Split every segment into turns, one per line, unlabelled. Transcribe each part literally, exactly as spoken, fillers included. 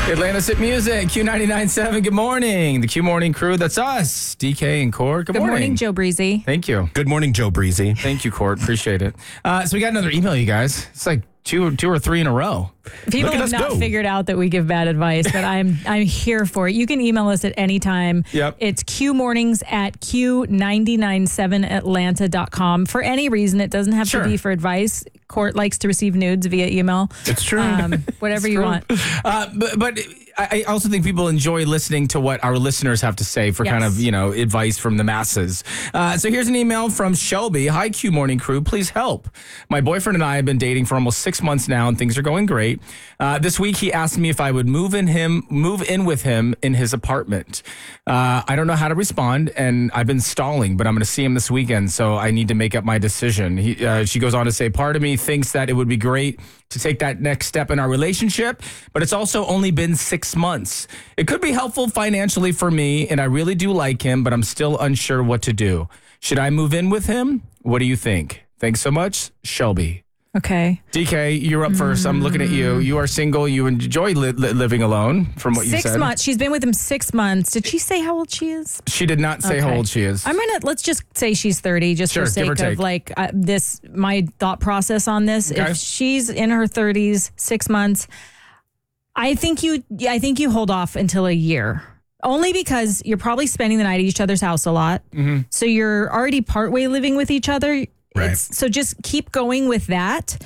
Atlanta's Hit Music, Q ninety-nine point seven. Good morning. The Q Morning crew, that's us, D K and Court. Good,
Good
morning.
morning, Joe Breezy.
Thank you.
Good morning, Joe Breezy.
Thank you, Court. Appreciate it. Uh, so we got another email, you guys. It's like two, two or three in a row.
People
Look at
have
us
not
go.
figured out that we give bad advice, but I'm I'm here for it. You can email us at any time.
Yep.
It's qmornings at q nine nine seven atlanta dot com. For any reason, it doesn't have
Sure.
to be for advice. Court likes to receive nudes via email.
It's true.
Um, whatever you want.
Uh, but, but I I also think people enjoy listening to what our listeners have to say for
Yes.
kind of, you know, advice from the masses. Uh, so here's an email from Shelby. Hi, Q Morning crew. Please help. My boyfriend and I have been dating for almost six months now, and things are going great. Uh, this week, he asked me if I would move in him, move in with him in his apartment. Uh, I don't know how to respond, and I've been stalling, but I'm going to see him this weekend, so I need to make up my decision. He, uh, she goes on to say, part of me thinks that it would be great to take that next step in our relationship, but it's also only been six months. It could be helpful financially for me, and I really do like him, but I'm still unsure what to do. Should I move in with him? What do you think? Thanks so much, Shelby.
Okay.
D K, you're up first. I'm looking at you. You are single. You enjoy li- li- living alone, from what you
Six
said.
months. She's been with him six months. Did she say how old she is?
She did not say how
Okay.
old she is.
I'm gonna let's just say she's thirty, just
Sure,
for
give or
sake
take.
of like uh, this. My thought process on this:
Okay.
if she's in her thirties, six months, I think you, I think you hold off until a year. Only because you're probably spending the night at each other's house a lot,
Mm-hmm.
so you're already partway living with each other.
Right.
It's, so just keep going with that,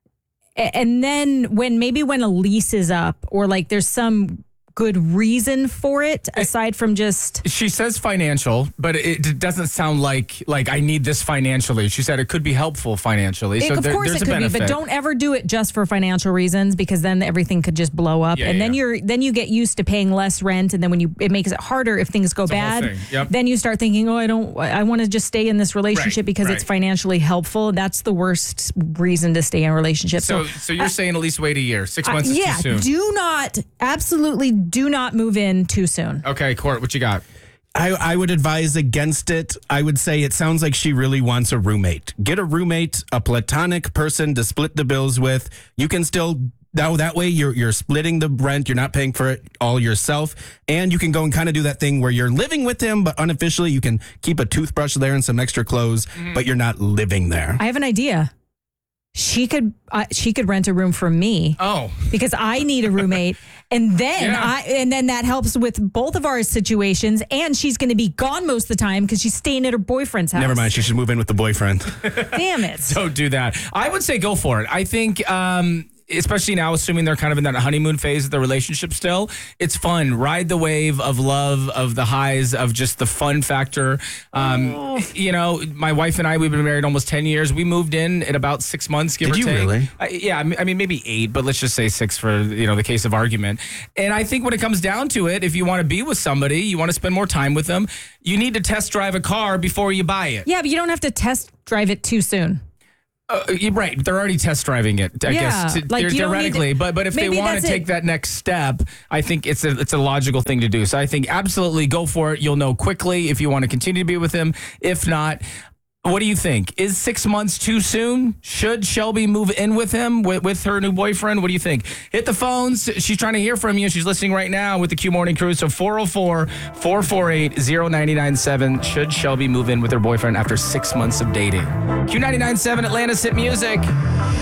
A- and then when maybe when a lease is up or like there's some good reason for it aside from just.
She says financial, but it doesn't sound like like I need this financially. She said it could be helpful financially.
It-
So
of
there-
course
there's
it
a
could be,
benefit.
but don't ever do it just for financial reasons because then everything could just blow up,
Yeah,
and then
yeah.
you're then you get used to paying less rent, and then when you it makes it harder if things go
a whole
bad.
thing. Yep.
Then you start thinking, oh, I don't, I want to just stay in this relationship
Right,
because
right.
it's financially helpful. That's the worst reason to stay in a relationship.
So, so you're saying at least wait a year. Six
uh,
months is
yeah,
too soon.
do not, absolutely, do not move in too soon.
Okay, Court, what you got?
I, I would advise against it. I would say it sounds like she really wants a roommate. Get a roommate, a platonic person to split the bills with. You can still now that way you're you're splitting the rent. You're not paying for it all yourself, and you can go and kind of do that thing where you're living with him, but unofficially you can keep a toothbrush there and some extra clothes, but you're not living there.
I have an idea. She could, uh, she could rent a room for me.
Oh,
Because I need a roommate, and then
Yeah.
I and then that helps with both of our situations. And she's going to be gone most of the time because she's staying at her boyfriend's house.
Never mind. She should move in with the boyfriend.
Damn it!
don't do that. I would say go for it. I think, um, especially now, assuming they're kind of in that honeymoon phase of the relationship still, it's fun. Ride the wave of love, of the highs, of just the fun factor. Um,
Oh.
You know, my wife and I, we've been married almost ten years. We moved in in about six months, give
Did
or
you
take.
really?
I, yeah, I mean, I mean, maybe eight, but let's just say six for, you know, the case of argument. And I think when it comes down to it, if you want to be with somebody, you want to spend more time with them, you need to test drive a car before you buy it.
Yeah, but you don't have to test drive it too soon.
Uh, you're right. They're already test driving it, I
Yeah,
guess, t-
like, you don't need
theoretically.
to-
but but if they
maybe
want to
that's
take
it.
that next step, I think it's a it's a logical thing to do. So I think absolutely go for it. You'll know quickly if you want to continue to be with him. If not, what do you think? Is six months too soon? Should Shelby move in with him, with, with her new boyfriend? What do you think? Hit the phones. She's trying to hear from you. She's listening right now with the Q Morning Crew. So four oh four, four four eight, oh nine nine seven. Should Shelby move in with her boyfriend after six months of dating? Q ninety-nine point seven Atlanta's Hit Music.